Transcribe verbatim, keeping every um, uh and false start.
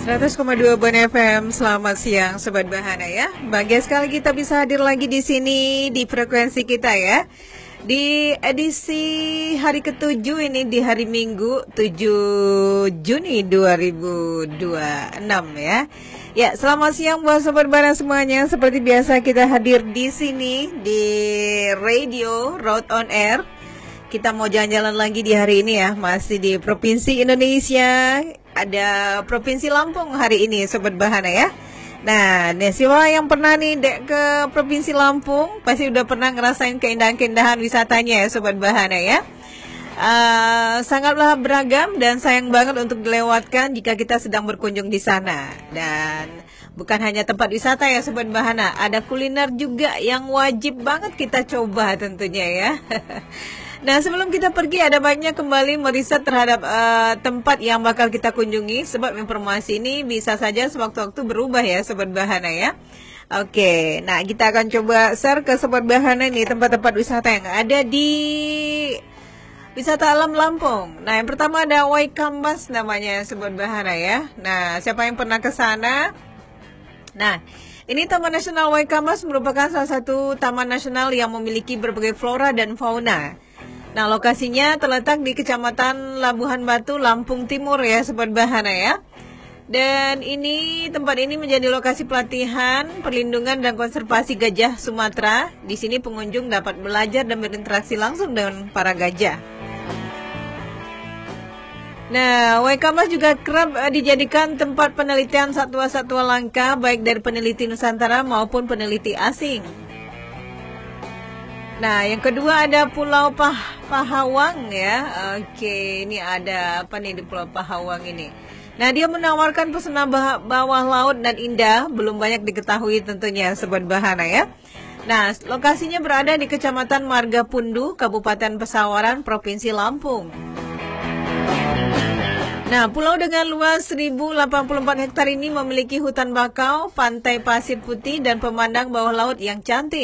seratus koma dua Ban F M, selamat siang Sobat Bahana ya. Bahagia sekali kita bisa hadir lagi di sini di frekuensi kita ya. Di edisi hari ketujuh ini di hari Minggu tujuh Juni dua ribu dua puluh enam ya. Ya, selamat siang buat Sobat Bahana semuanya. Seperti biasa kita hadir di sini di Radio Road on Air. Kita mau jalan-jalan lagi di hari ini ya, masih di Provinsi Indonesia. Ada Provinsi Lampung hari ini Sobat Bahana ya. Nah, siapa yang pernah nih dek ke Provinsi Lampung pasti udah pernah ngerasain keindahan-keindahan wisatanya ya Sobat Bahana ya. Uh, sangatlah beragam dan sayang banget untuk dilewatkan jika kita sedang berkunjung di sana. Dan bukan hanya tempat wisata ya Sobat Bahana, ada kuliner juga yang wajib banget kita coba tentunya ya. Nah, sebelum kita pergi ada baiknya kembali meriset terhadap uh, tempat yang bakal kita kunjungi, sebab informasi ini bisa saja sewaktu-waktu berubah ya Sobat Bahana ya. Oke, nah kita akan coba share ke Sobat Bahana nih tempat-tempat wisata yang ada di wisata alam Lampung. Nah, yang pertama ada Waikambas namanya Sobat Bahana ya. Nah, siapa yang pernah ke sana? Nah, ini Taman Nasional Waikambas merupakan salah satu taman nasional yang memiliki berbagai flora dan fauna. Nah, lokasinya terletak di Kecamatan Labuhan Batu, Lampung Timur ya Sobat Bahana ya. Dan ini tempat ini menjadi lokasi pelatihan, perlindungan dan konservasi gajah Sumatera. Di sini pengunjung dapat belajar dan berinteraksi langsung dengan para gajah. Nah, Waikambas juga kerap dijadikan tempat penelitian satwa-satwa langka baik dari peneliti Nusantara maupun peneliti asing. Nah, yang kedua ada Pulau Pah Pahawang ya. Oke, ini ada apa nih di Pulau Pahawang ini? Nah, dia menawarkan pesona bawah laut dan indah, belum banyak diketahui tentunya Sobat Bahana ya. Nah, lokasinya berada di Kecamatan Margapundu, Kabupaten Pesawaran, Provinsi Lampung. Nah, pulau dengan luas seribu delapan puluh empat hektar ini memiliki hutan bakau, pantai pasir putih, dan pemandangan bawah laut yang cantik.